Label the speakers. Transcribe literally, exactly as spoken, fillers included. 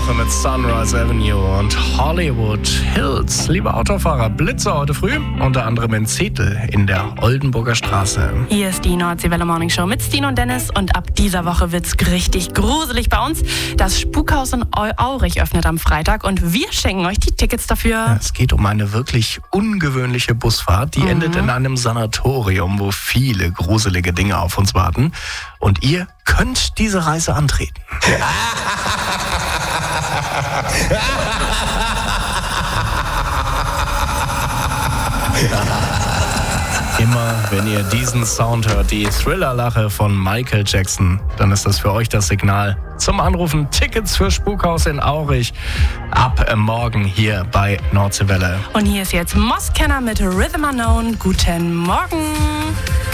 Speaker 1: Woche mit Sunrise Avenue und Hollywood Hills. Liebe Autofahrer, Blitzer heute früh, unter anderem in Zetel in der Oldenburger Straße.
Speaker 2: Hier ist die Nordseewelle Morning Show mit Stine und Dennis und ab dieser Woche wird's richtig gruselig bei uns. Das Spukhaus in Aurich öffnet am Freitag und wir schenken euch die Tickets dafür.
Speaker 1: Ja, es geht um eine wirklich ungewöhnliche Busfahrt, die mhm. endet in einem Sanatorium, wo viele gruselige Dinge auf uns warten. Und ihr könnt diese Reise antreten. Immer wenn ihr diesen Sound hört, die Thriller-Lache von Michael Jackson, dann ist das für euch das Signal zum Anrufen. Tickets für Spukhaus in Aurich ab morgen hier bei Nordseewelle.
Speaker 2: Und hier ist jetzt Moskenner mit Rhythm Unknown. Guten Morgen.